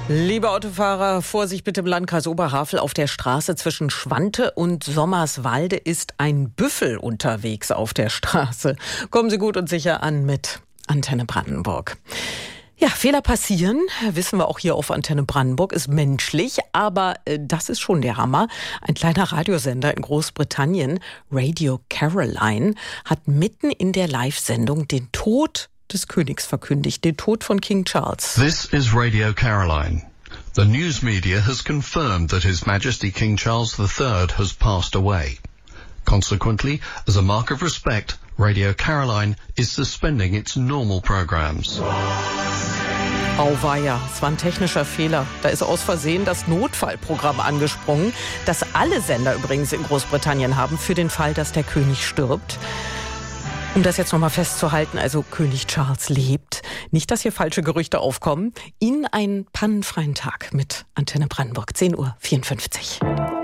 Liebe Autofahrer, Vorsicht bitte im Landkreis Oberhavel. Auf der Straße zwischen Schwante und Sommerswalde ist ein Büffel unterwegs auf der Straße. Kommen Sie gut und sicher an mit Antenne Brandenburg. Ja, Fehler passieren, wissen wir auch hier auf Antenne Brandenburg, ist menschlich, aber das ist schon der Hammer. Ein kleiner Radiosender in Großbritannien, Radio Caroline, hat mitten in der Live-Sendung den Tod des Königs verkündigt, den Tod von King Charles. This is Radio Caroline. The news media has confirmed that His Majesty King Charles III has passed away. Consequently, as a mark of respect, Radio Caroline is suspending its normal programs. Auweia, es war ein technischer Fehler. Da ist aus Versehen das Notfallprogramm angesprungen, das alle Sender übrigens in Großbritannien haben, für den Fall, dass der König stirbt. Um das jetzt nochmal festzuhalten, also König Charles lebt. Nicht, dass hier falsche Gerüchte aufkommen. Ihnen einen pannenfreien Tag mit Antenne Brandenburg, 10:54 Uhr.